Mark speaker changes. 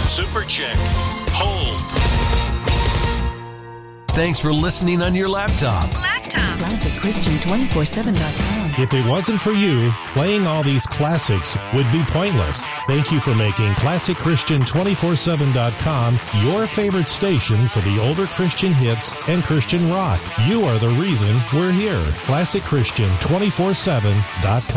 Speaker 1: Super check. Hold.
Speaker 2: Thanks for listening on your laptop.
Speaker 3: ClassicChristian247.com.
Speaker 4: If it wasn't for you, playing all these classics would be pointless. Thank you for making ClassicChristian247.com your favorite station for the older Christian hits and Christian rock. You are the reason we're here. ClassicChristian247.com.